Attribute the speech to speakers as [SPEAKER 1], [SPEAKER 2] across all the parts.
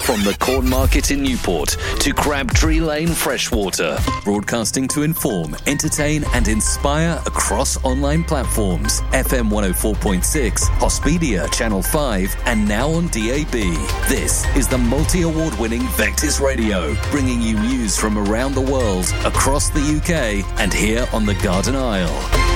[SPEAKER 1] From the Corn Market in Newport to Crabtree Lane Freshwater. Broadcasting to inform, entertain and inspire across online platforms. FM 104.6, Hospedia Channel 5 and now on DAB. This is the multi-award winning Vectis Radio, bringing you news from around the world, across the UK and here on the Garden Isle.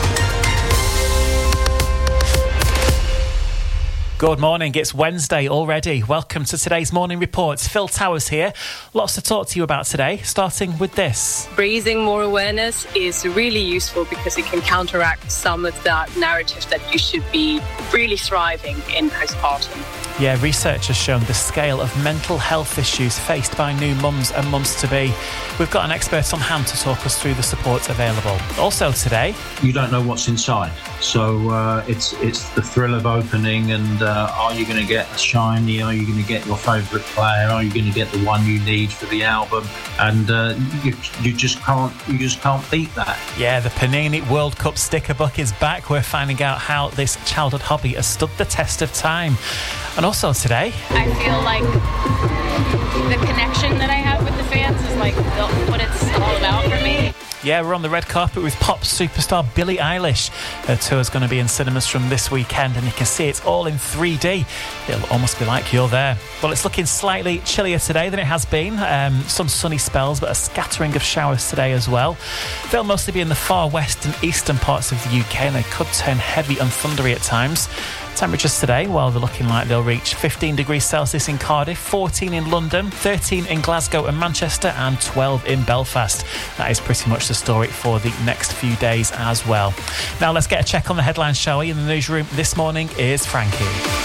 [SPEAKER 2] Good morning, it's Wednesday already. Welcome to today's morning reports. Phil Towers here. Lots to talk to you about today, starting with this.
[SPEAKER 3] Raising more awareness is really useful because it can counteract some of that narrative that you should be really thriving in postpartum.
[SPEAKER 2] Yeah, research has shown the scale of mental health issues faced by new mums and mums-to-be. We've got an expert on hand to talk us through the support available. Also today...
[SPEAKER 4] You don't know what's inside, so it's the thrill of opening and are you going to get a shiny, are you going to get your favourite player, are you going to get the one you need for the album, and you just can't beat that. Yeah, the Panini World Cup sticker book is back. We're finding out how this childhood hobby has stood the test of time. And also today...
[SPEAKER 5] I feel like the connection that I have with the fans is like what it's all about for me.
[SPEAKER 2] Yeah, we're on the red carpet with pop superstar Billie Eilish. Her tour is going to be in cinemas from this weekend and you can see it's all in 3D. It'll almost be like you're there. Well, it's looking slightly chillier today than it has been. Some sunny spells, but a scattering of showers today as well. They'll mostly be in the far west and eastern parts of the UK and they could turn heavy and thundery at times. Temperatures today, well, they're looking like they'll reach 15 degrees Celsius in Cardiff, 14 in London, 13 in Glasgow and Manchester and 12 in Belfast. That is pretty much the story for the next few days as well. Now let's get a check on the headlines, shall we? In the newsroom this morning is Frankie.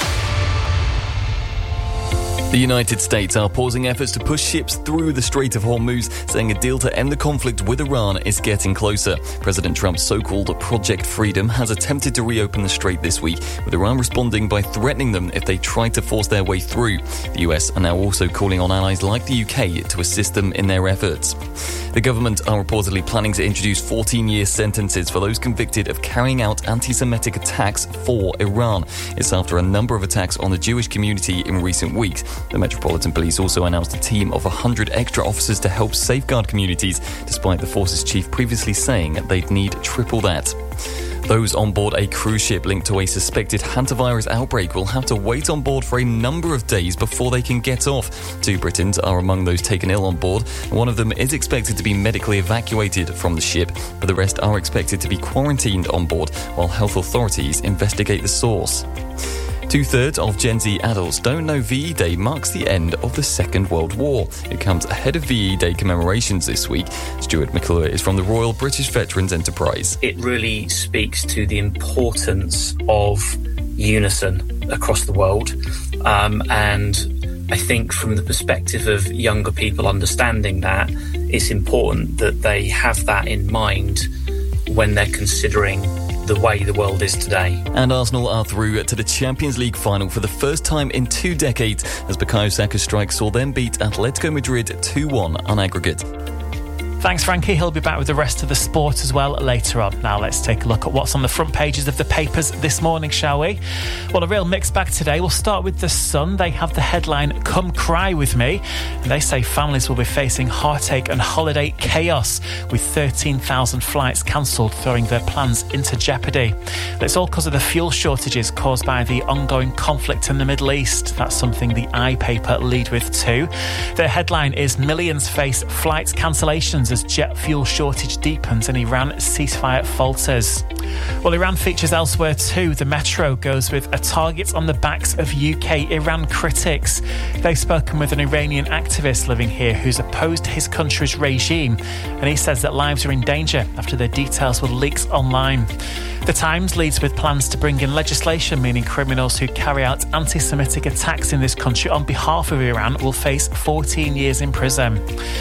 [SPEAKER 6] The United States are pausing efforts to push ships through the Strait of Hormuz, saying a deal to end the conflict with Iran is getting closer. President Trump's so-called Project Freedom has attempted to reopen the strait this week, with Iran responding by threatening them if they try to force their way through. The US are now also calling on allies like the UK to assist them in their efforts. The government are reportedly planning to introduce 14-year sentences for those convicted of carrying out anti-Semitic attacks for Iran. It's after a number of attacks on the Jewish community in recent weeks. The Metropolitan Police also announced a team of 100 extra officers to help safeguard communities, despite the force's chief previously saying they'd need triple that. Those on board a cruise ship linked to a suspected hantavirus outbreak will have to wait on board for a number of days before they can get off. 2 Britons are among those taken ill on board. One of them is expected to be medically evacuated from the ship, but the rest are expected to be quarantined on board while health authorities investigate the source. 2/3 of Gen Z adults don't know VE Day marks the end of the Second World War. It comes ahead of VE Day commemorations this week. Stuart McClure is from the Royal British Veterans Enterprise.
[SPEAKER 7] It really speaks to the importance of unison across the world. And I think from the perspective of younger people understanding that, it's important that they have that in mind when they're considering the way the world is today.
[SPEAKER 6] And Arsenal are through to the Champions League final for the first time in 2 decades as Bukayo Saka's strike saw them beat Atletico Madrid 2-1 on aggregate.
[SPEAKER 2] Thanks, Frankie. He'll be back with the rest of the sport as well later on. Now let's take a look at what's on the front pages of the papers this morning, shall we? Well, a real mixed bag today. We'll start with The Sun. They have the headline, "Come Cry With Me." And they say families will be facing heartache and holiday chaos with 13,000 flights cancelled, throwing their plans into jeopardy. It's all because of the fuel shortages caused by the ongoing conflict in the Middle East. That's something the iPaper lead with too. Their headline is, "Millions face flight cancellations as jet fuel shortage deepens and Iran ceasefire falters." Well, Iran features elsewhere too. The Metro goes with a target on the backs of UK Iran critics. They've spoken with an Iranian activist living here who's opposed his country's regime, and he says that lives are in danger after their details were leaked online. The Times leads with plans to bring in legislation meaning criminals who carry out anti-Semitic attacks in this country on behalf of Iran will face 14 years in prison.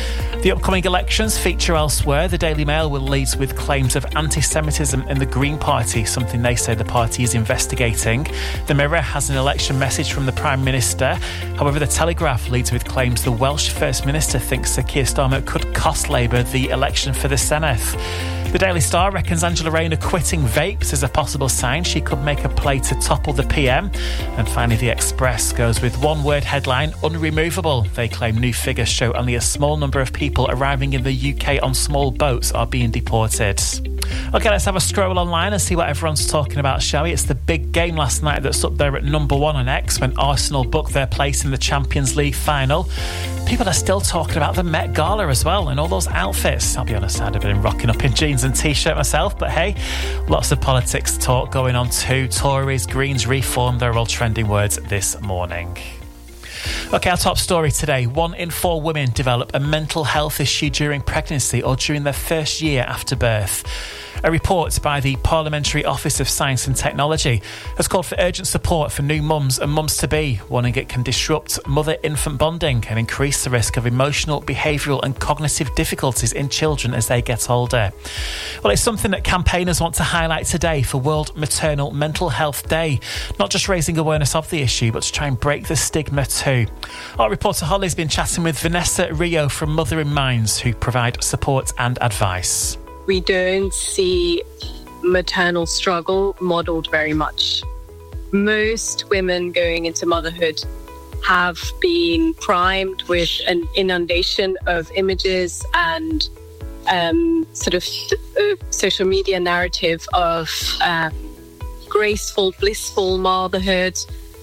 [SPEAKER 2] The upcoming elections feature elsewhere. The Daily Mail will lead with claims of anti-Semitism in the Green Party, something they say the party is investigating. The Mirror has an election message from the Prime Minister. However, the Telegraph leads with claims the Welsh First Minister thinks Sir Keir Starmer could cost Labour the election for the Senedd. The Daily Star reckons Angela Rayner quitting vapes is a possible sign she could make a play to topple the PM. And finally, The Express goes with one-word headline, unremovable. They claim new figures show only a small number of people arriving in the UK on small boats are being deported. OK, let's have a scroll online and see what everyone's talking about, shall we? It's the big game last night that's up there at number 1 on X when Arsenal booked their place in the Champions League final. People are still talking about the Met Gala as well and all those outfits. I'll be honest, I'd have been rocking up in jeans and T-shirt myself, but hey, lots of politics talk going on too. Tories, Greens, Reform, they're all trending words this morning. OK, our top story today. 1 in 4 women develop a mental health issue during pregnancy or during their first year after birth. A report by the Parliamentary Office of Science and Technology has called for urgent support for new mums and mums-to-be, warning it can disrupt mother-infant bonding and increase the risk of emotional, behavioural and cognitive difficulties in children as they get older. Well, it's something that campaigners want to highlight today for World Maternal Mental Health Day, not just raising awareness of the issue, but to try and break the stigma too. Our reporter Holly's been chatting with Vanessa Rio from Mother in Minds, who provide support and advice.
[SPEAKER 3] We don't see maternal struggle modelled very much. Most women going into motherhood have been primed with an inundation of images and sort of social media narrative of graceful, blissful motherhood,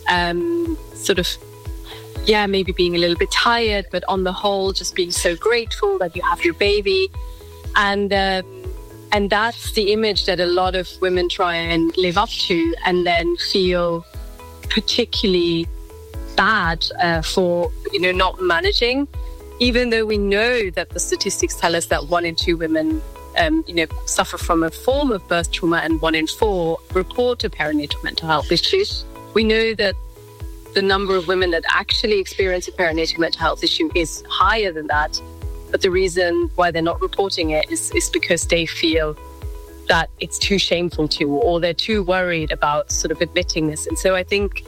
[SPEAKER 3] maybe being a little bit tired, but on the whole, just being so grateful that you have your baby. And that's the image that a lot of women try and live up to and then feel particularly bad for, not managing, even though we know that the statistics tell us that 1 in 2 women, suffer from a form of birth trauma and 1 in 4 report a perinatal mental health issues. We know that the number of women that actually experience a perinatal mental health issue is higher than that. But the reason why they're not reporting it is because they feel that it's too shameful to, or they're too worried about sort of admitting this. And so I think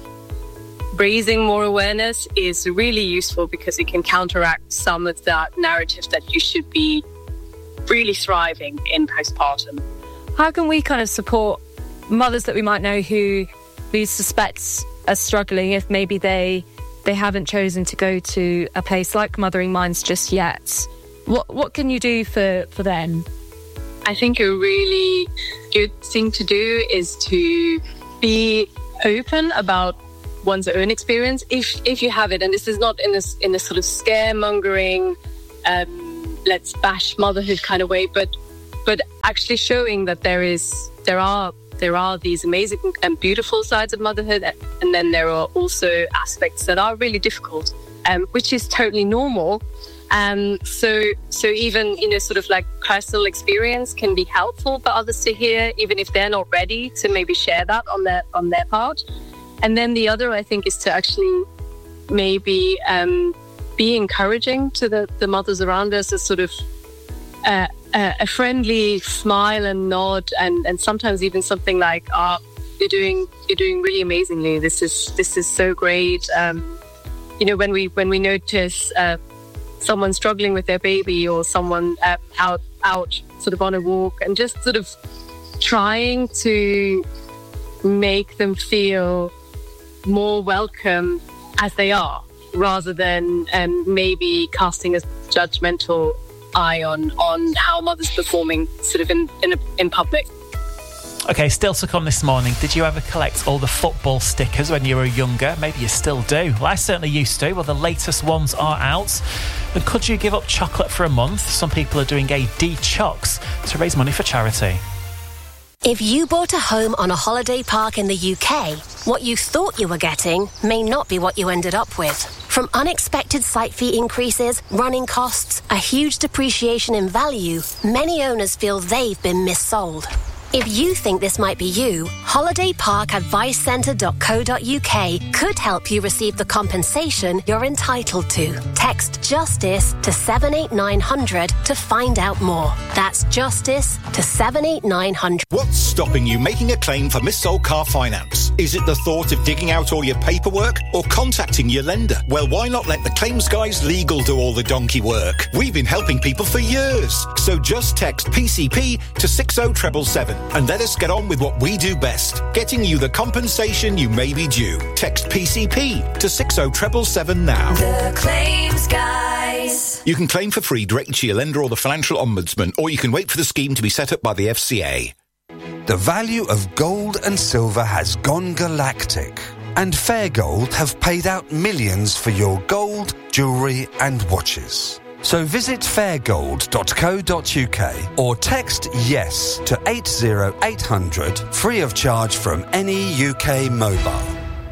[SPEAKER 3] raising more awareness is really useful because it can counteract some of that narrative that you should be really thriving in postpartum.
[SPEAKER 8] How can we kind of support mothers that we might know who we suspect are struggling if maybe they haven't chosen to go to a place like Mothering Minds just yet? What can you do for them?
[SPEAKER 3] I think a really good thing to do is to be open about one's own experience if you have it. And this is not in a sort of scaremongering, let's bash motherhood kind of way, but actually showing that there are these amazing and beautiful sides of motherhood, and then there are also aspects that are really difficult, which is totally normal. So even sort of like personal experience can be helpful for others to hear, even if they're not ready to maybe share that on their part. And then the other, I think, is to actually maybe be encouraging to the mothers around us, as sort of a friendly smile and nod, and sometimes even something like, you're doing really amazingly. This is so great. When we notice someone struggling with their baby, or someone out sort of on a walk, and just sort of trying to make them feel more welcome as they are, rather than maybe casting a judgmental eye on how mothers performing sort of in public.
[SPEAKER 2] OK, still to come this morning. Did you ever collect all the football stickers when you were younger? Maybe you still do. Well, I certainly used to. Well, the latest ones are out. And could you give up chocolate for a month? Some people are doing a D-Chocs to raise money for charity.
[SPEAKER 9] If you bought a home on a holiday park in the UK, what you thought you were getting may not be what you ended up with. From unexpected site fee increases, running costs, a huge depreciation in value, many owners feel they've been missold. If you think this might be you, holidayparkadvicecentre.co.uk could help you receive the compensation you're entitled to. Text JUSTICE to 78900 to find out more. That's JUSTICE to 78900.
[SPEAKER 10] What's stopping you making a claim for missold car finance? Is it the thought of digging out all your paperwork or contacting your lender? Well, why not let the Claims Guys Legal do all the donkey work? We've been helping people for years. So just text PCP to 60777 and let us get on with what we do best, getting you the compensation you may be due. Text PCP to 60777 now.
[SPEAKER 11] The Claims Guys.
[SPEAKER 10] You can claim for free directly to your lender or the Financial Ombudsman, or you can wait for the scheme to be set up by the FCA.
[SPEAKER 12] The value of gold and silver has gone galactic, and Fairgold have paid out millions for your gold, jewellery and watches. So visit fairgold.co.uk or text YES to 80800 free of charge from any UK mobile.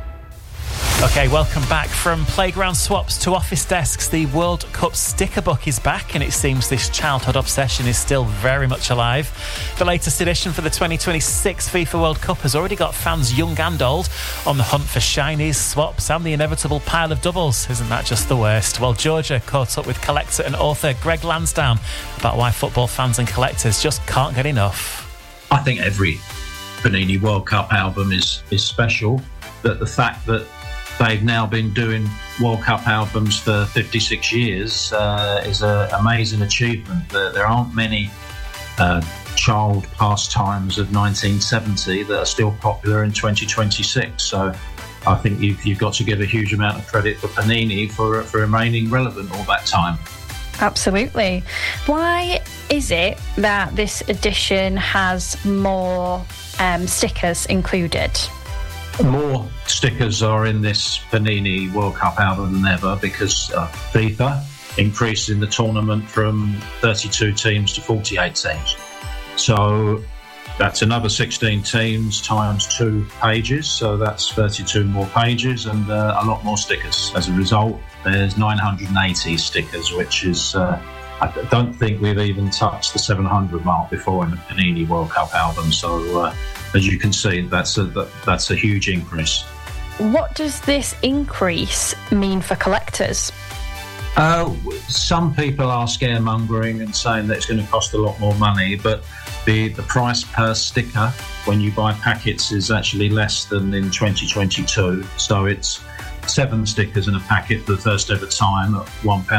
[SPEAKER 2] OK, welcome back. From playground swaps to office desks, the World Cup sticker book is back, and it seems this childhood obsession is still very much alive. The latest edition for the 2026 FIFA World Cup has already got fans young and old on the hunt for shinies, swaps and the inevitable pile of doubles. Isn't that just the worst? Well, Georgia caught up with collector and author Greg Lansdowne about why football fans and collectors just can't get enough.
[SPEAKER 4] I think every Panini World Cup album is special, but the fact that they've now been doing World Cup albums for 56 years is an amazing achievement. There aren't many child pastimes of 1970 that are still popular in 2026. So I think you've got to give a huge amount of credit for Panini for remaining relevant all that time.
[SPEAKER 5] Absolutely. Why is it that this edition has more stickers included?
[SPEAKER 4] More stickers are in this Panini World Cup album than ever because FIFA increasing the tournament from 32 teams to 48 teams. So that's another 16 teams times 2 pages, so that's 32 more pages and a lot more stickers. As a result, there's 980 stickers, which is I don't think we've even touched the 700 mark before in the Panini World Cup album. So as you can see, that's a huge increase.
[SPEAKER 5] What does this increase mean for collectors?
[SPEAKER 4] Some people are scaremongering and saying that it's going to cost a lot more money, but the price per sticker when you buy packets is actually less than in 2022. So it's 7 stickers in a packet for the first ever time at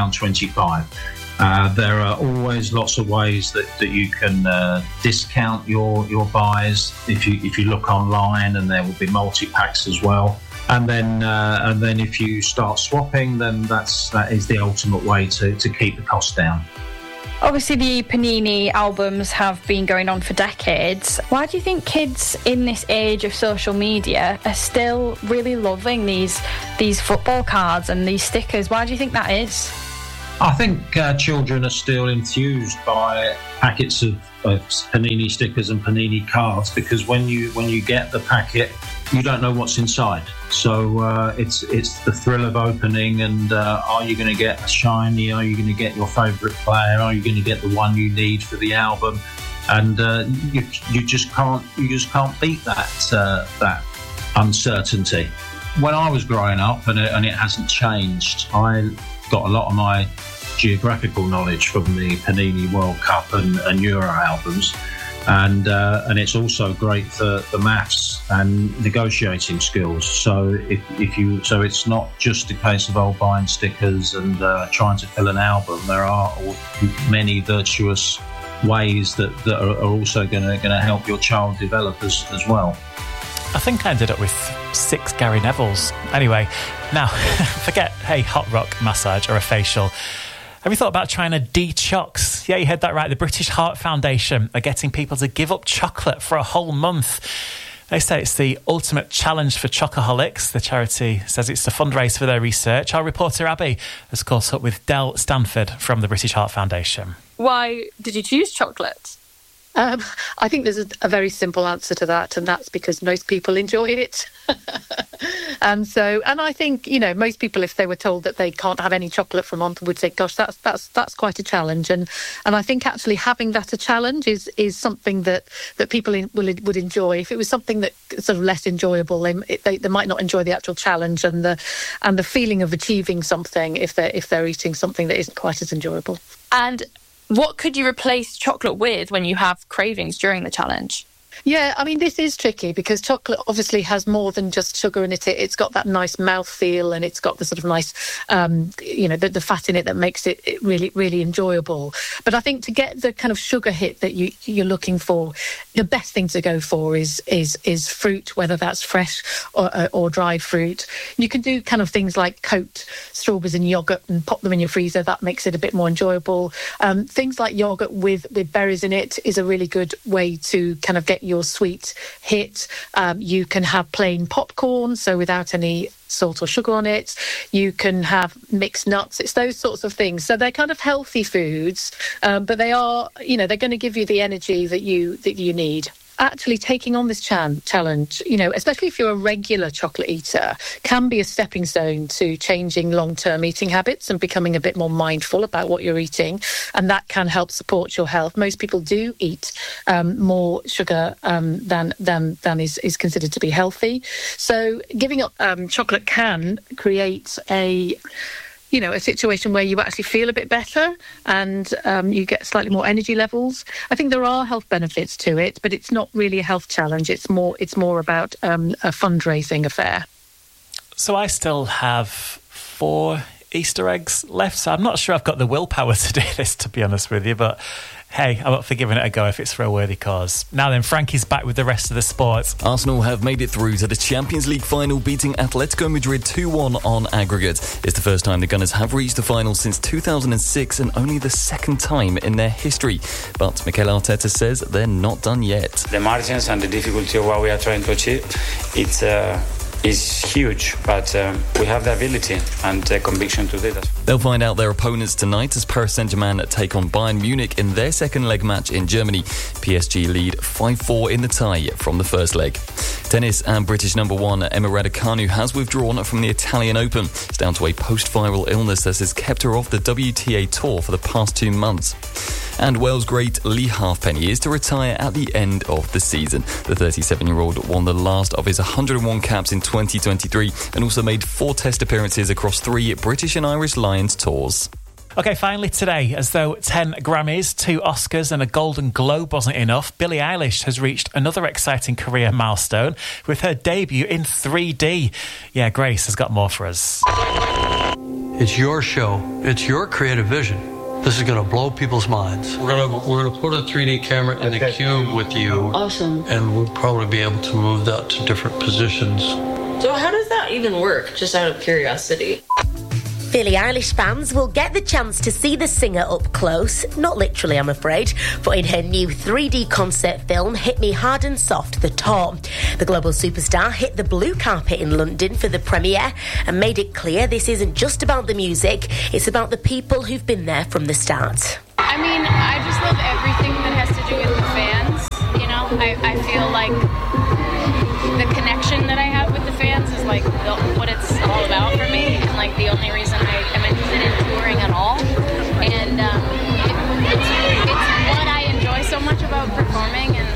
[SPEAKER 4] £1.25. There are always lots of ways that you can discount your buys if you look online, and there will be multi-packs as well. And then if you start swapping, then that is the ultimate way to keep the cost down.
[SPEAKER 5] Obviously, the Panini albums have been going on for decades. Why do you think kids in this age of social media are still really loving these football cards and these stickers? Why do you think that is?
[SPEAKER 4] I think children are still enthused by packets of Panini stickers and Panini cards, because when you get the packet, you don't know what's inside. So it's the thrill of opening, and are you going to get a shiny? Are you going to get your favourite player? Are you going to get the one you need for the album? And you just can't beat that uncertainty. When I was growing up, and it hasn't changed, I got a lot of my geographical knowledge from the Panini World Cup and Euro albums, and it's also great for the maths and negotiating skills. So so it's not just a case of buying stickers and trying to fill an album. There are many virtuous ways that are also going to help your child develop as well.
[SPEAKER 2] I think I ended up with 6 Gary Nevilles. Anyway, now, forget a hot rock massage or a facial. Have you thought about trying a detox? Yeah, you heard that right. The British Heart Foundation are getting people to give up chocolate for a whole month. They say it's the ultimate challenge for chocoholics. The charity says it's to fundraise for their research. Our reporter Abby has caught up with Del Stanford from the British Heart Foundation.
[SPEAKER 13] Why did you choose chocolate? I think there's a very simple answer to that, and that's because most people enjoy it. And I think, most people, if they were told that they can't have any chocolate from Monster, would say, gosh, that's quite a challenge. And I think actually having that a challenge is something that people would enjoy. If it was something that sort of less enjoyable, they might not enjoy the actual challenge and the feeling of achieving something if they're eating something that isn't quite as enjoyable.
[SPEAKER 5] And what could you replace chocolate with when you have cravings during the challenge?
[SPEAKER 13] Yeah, I mean, this is tricky because chocolate obviously has more than just sugar in it. It's got that nice mouthfeel and it's got the sort of nice, the fat in it that makes it really, really enjoyable. But I think to get the kind of sugar hit that you're looking for, the best thing to go for is fruit, whether that's fresh or dried fruit. You can do kind of things like coat strawberries in yogurt and pop them in your freezer. That makes it a bit more enjoyable. Things like yogurt with berries in it is a really good way to kind of get your sweet hit. You can have plain popcorn, so without any salt or sugar on it. You can have mixed nuts. It's those sorts of things. So they're kind of healthy foods, but they are, they're going to give you the energy that you need. Actually taking on this challenge, especially if you're a regular chocolate eater, can be a stepping stone to changing long-term eating habits and becoming a bit more mindful about what you're eating. And that can help support your health. Most people do eat more sugar than is considered to be healthy. So giving up chocolate can create a situation where you actually feel a bit better and you get slightly more energy levels. I think there are health benefits to it, but it's not really a health challenge. It's more about a fundraising affair.
[SPEAKER 2] So I still have 4 Easter eggs left, so I'm not sure I've got the willpower to do this, to be honest with you, but hey, I'm up for giving it a go if it's for a worthy cause. Now then, Frankie's back with the rest of the sports.
[SPEAKER 6] Arsenal have made it through to the Champions League final, beating Atletico Madrid 2-1 on aggregate. It's the first time the Gunners have reached the final since 2006 and only the second time in their history. But Mikel Arteta says they're not done yet.
[SPEAKER 14] The margins and the difficulty of what we are trying to achieve, is huge, but we have the ability and the conviction to do that.
[SPEAKER 6] They'll find out their opponents tonight as Paris Saint-Germain take on Bayern Munich in their second leg match in Germany. PSG lead 5-4 in the tie from the first leg. Tennis, and British number 1 Emma Raducanu has withdrawn from the Italian Open. It's down to a post-viral illness that has kept her off the WTA Tour for the past 2 months. And Wales great Lee Halfpenny is to retire at the end of the season. The 37-year-old won the last of his 101 caps in 2023 and also made 4 test appearances across 3 British and Irish Lions tours.
[SPEAKER 2] OK, finally today, as though 10 Grammys, 2 Oscars and a Golden Globe wasn't enough, Billie Eilish has reached another exciting career milestone with her debut in 3D. Yeah, Grace has got more for us.
[SPEAKER 15] It's your show. It's your creative vision. This is going to blow people's minds. We're going to put a 3D camera in the cube with you.
[SPEAKER 16] Awesome.
[SPEAKER 15] And we'll probably be able to move that to different positions.
[SPEAKER 16] So how does that even work, just out of curiosity?
[SPEAKER 17] Billie Eilish fans will get the chance to see the singer up close, not literally I'm afraid, but in her new 3D concert film Hit Me Hard and Soft, The Tour. The global superstar hit the blue carpet in London for the premiere and made it clear this isn't just about the music, it's about the people who've been there from the start.
[SPEAKER 18] I mean, I just love everything that has to do with the fans, I feel like the connection that I have with the fans is like what it's all about for me, and like the only reason I am interested in touring at all. And it's what I enjoy so much about performing, and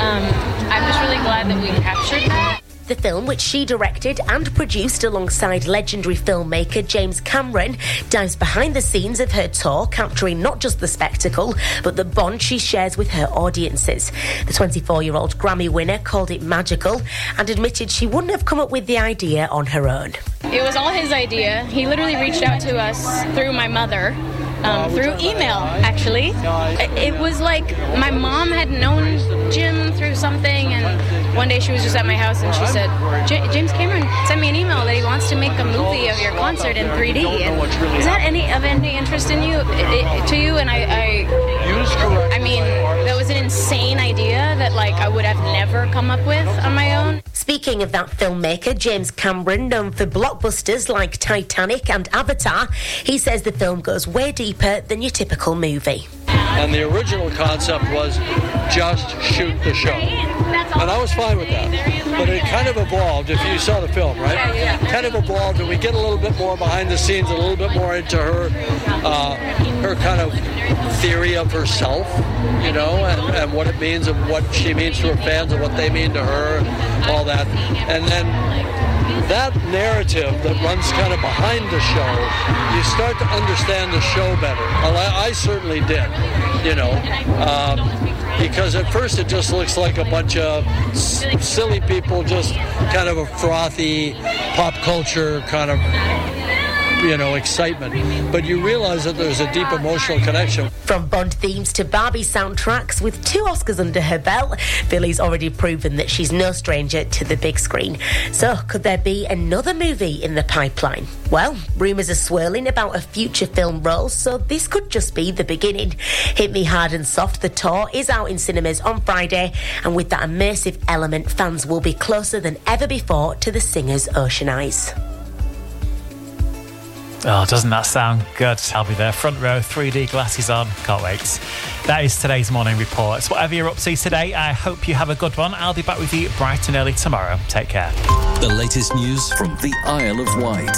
[SPEAKER 18] I'm just really glad that we captured that.
[SPEAKER 17] The film, which she directed and produced alongside legendary filmmaker James Cameron, dives behind the scenes of her tour, capturing not just the spectacle, but the bond she shares with her audiences. The 24-year-old Grammy winner called it magical and admitted she wouldn't have come up with the idea on her own.
[SPEAKER 18] It was all his idea. He literally reached out to us through my mother. Through email, actually. It was like my mom had known Jim through something, and one day she was just at my house and she said, James Cameron sent me an email that he wants to make a movie of your concert in 3D. And is that of any interest in you? To you? And I mean, that was an insane idea that I would have never come up with on my own.
[SPEAKER 17] Speaking of that filmmaker, James Cameron, known for blockbusters like Titanic and Avatar, he says the film goes way deeper than your typical movie.
[SPEAKER 15] And the original concept was just shoot the show. And I was fine with that. But it kind of evolved, if you saw the film, right?
[SPEAKER 19] Yeah.
[SPEAKER 15] Kind of evolved, and we get a little bit more behind the scenes, a little bit more into her kind of theory of herself, you know, and what it means and what she means to her fans and what they mean to her, all that. And then that narrative that runs kind of behind the show, you start to understand the show better. Well, I certainly did, you know, because at first it just looks like a bunch of silly people, just kind of a frothy pop culture kind of, you know, excitement. But you realize that there's a deep emotional connection.
[SPEAKER 17] From Bond themes to Barbie soundtracks, with 2 Oscars under her belt, Billy's already proven that she's no stranger to the big screen. So, could there be another movie in the pipeline? Well, rumours are swirling about a future film role, so this could just be the beginning. Hit Me Hard and Soft, The Tour, is out in cinemas on Friday, and with that immersive element, fans will be closer than ever before to the singer's Ocean Eyes.
[SPEAKER 2] Oh, doesn't that sound good? I'll be there, front row, 3D glasses on. Can't wait. That is today's morning report. So whatever you're up to today, I hope you have a good one. I'll be back with you bright and early tomorrow. Take care.
[SPEAKER 1] The latest news from the Isle of Wight.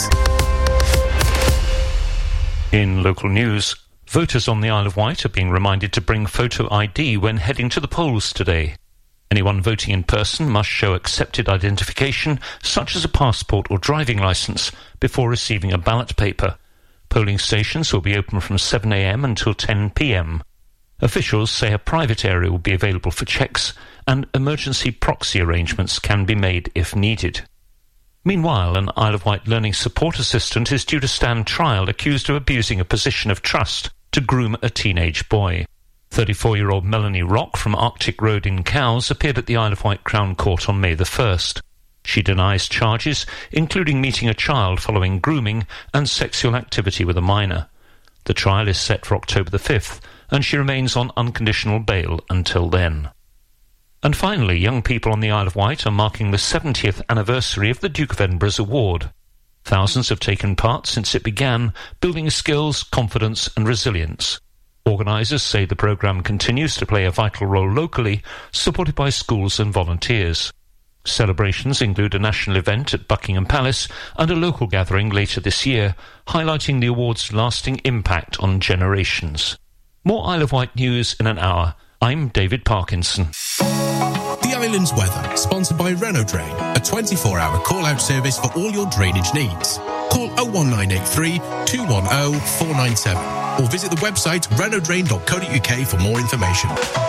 [SPEAKER 20] In local news, voters on the Isle of Wight are being reminded to bring photo ID when heading to the polls today. Anyone voting in person must show accepted identification, such as a passport or driving licence, before receiving a ballot paper. Polling stations will be open from 7 a.m. until 10 p.m. Officials say a private area will be available for checks, and emergency proxy arrangements can be made if needed. Meanwhile, an Isle of Wight learning support assistant is due to stand trial accused of abusing a position of trust to groom a teenage boy. 34-year-old Melanie Rock from Arctic Road in Cowes appeared at the Isle of Wight Crown Court on May the 1st. She denies charges, including meeting a child following grooming and sexual activity with a minor. The trial is set for October the 5th, and she remains on unconditional bail until then. And finally, young people on the Isle of Wight are marking the 70th anniversary of the Duke of Edinburgh's award. Thousands have taken part since it began, building skills, confidence and resilience. Organisers say the programme continues to play a vital role locally, supported by schools and volunteers. Celebrations include a national event at Buckingham Palace and a local gathering later this year, highlighting the award's lasting impact on generations. More Isle of Wight news in an hour. I'm David Parkinson.
[SPEAKER 21] The Island's Weather, sponsored by Renault Drain, a 24-hour call-out service for all your drainage needs. Call 01983 210 497 or visit the website renaultdrain.co.uk for more information.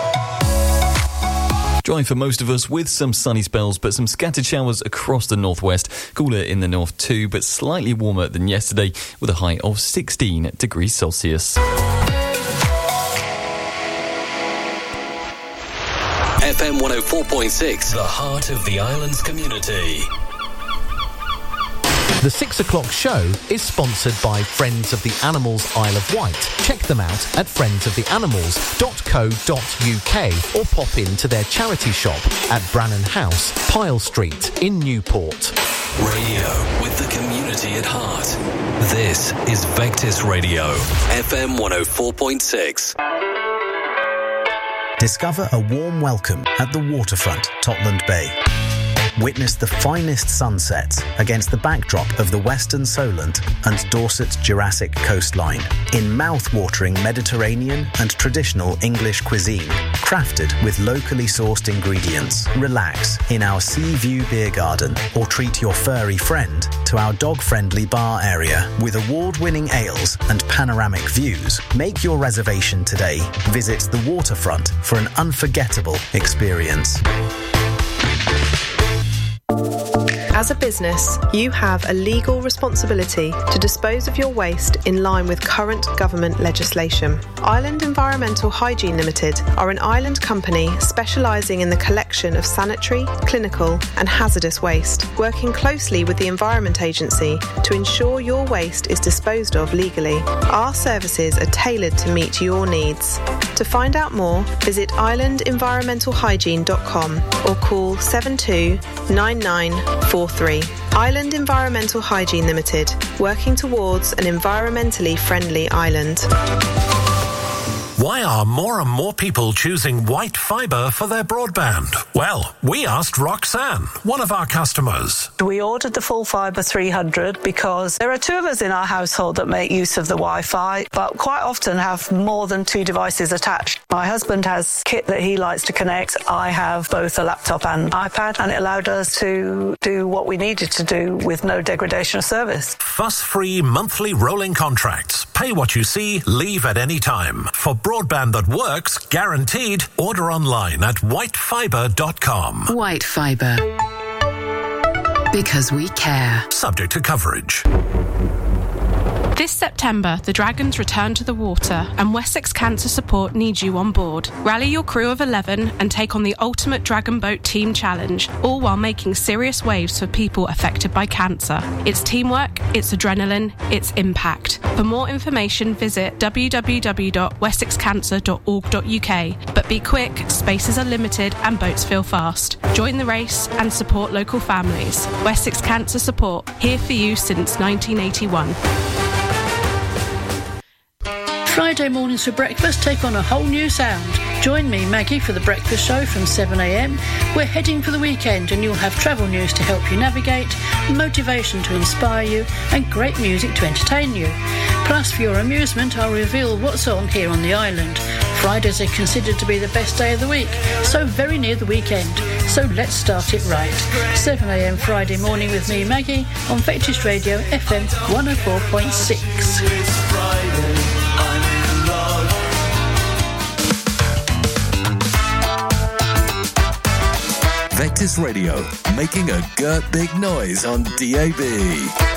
[SPEAKER 6] Dry for most of us with some sunny spells, but some scattered showers across the northwest. Cooler in the north too, but slightly warmer than yesterday with a high of 16 degrees Celsius.
[SPEAKER 1] FM 104.6, the heart of the island's community.
[SPEAKER 22] The 6 o'clock show is sponsored by Friends of the Animals Isle of Wight. Check them out at friendsoftheanimals.co.uk or pop into their charity shop at Brannan House, Pyle Street in Newport.
[SPEAKER 1] Radio with the community at heart. This is Vectis Radio, FM 104.6.
[SPEAKER 23] Discover a warm welcome at the waterfront, Totland Bay. Witness the finest sunsets against the backdrop of the Western Solent and Dorset's Jurassic coastline in mouth-watering Mediterranean and traditional English cuisine, crafted with locally sourced ingredients. Relax in our Sea View Beer Garden or treat your furry friend to our dog-friendly bar area with award-winning ales and panoramic views. Make your reservation today. Visit the waterfront for an unforgettable experience.
[SPEAKER 24] As a business, you have a legal responsibility to dispose of your waste in line with current government legislation. Island Environmental Hygiene Limited are an island company specialising in the collection of sanitary, clinical and hazardous waste, working closely with the Environment Agency to ensure your waste is disposed of legally. Our services are tailored to meet your needs. To find out more, visit islandenvironmentalhygiene.com or call 729943. Island Environmental Hygiene Limited, working towards an environmentally friendly island.
[SPEAKER 3] Why are more and more people choosing white fibre for their broadband? Well, we asked Roxanne, one of our customers.
[SPEAKER 7] We ordered the full fibre 300 because there are two of us in our household that make use of the Wi-Fi, but quite often have more than two devices attached. My husband has kit that he likes to connect. I have both a laptop and iPad, and it allowed us to do what we needed to do with no degradation of service.
[SPEAKER 3] Fuss-free monthly rolling contracts. Pay what you see, leave at any time. For broadband that works, guaranteed, order online at whitefibre.com.
[SPEAKER 8] White Fibre. Because we care.
[SPEAKER 3] Subject to coverage.
[SPEAKER 19] This September, the Dragons return to the water and Wessex Cancer Support needs you on board. Rally your crew of 11 and take on the ultimate Dragon Boat Team Challenge, all while making serious waves for people affected by cancer. It's teamwork, it's adrenaline, it's impact. For more information, visit www.wessexcancer.org.uk. But be quick, spaces are limited and boats fill fast. Join the race and support local families. Wessex Cancer Support, here for you since 1981.
[SPEAKER 25] Friday mornings for breakfast take on a whole new sound. Join me, Maggie, for the breakfast show from 7 a.m. We're heading for the weekend and you'll have travel news to help you navigate, motivation to inspire you and great music to entertain you. Plus, for your amusement, I'll reveal what's on here on the island. Fridays are considered to be the best day of the week, so very near the weekend. So let's start it right. 7 a.m. Friday morning with me, Maggie, on Vectis Radio FM 104.6.
[SPEAKER 1] Vectis Radio, making a Gert big noise on DAB.